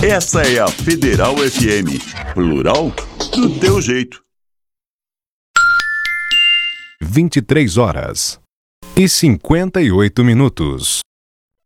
Essa é a Federal FM, plural do teu jeito. 23h58.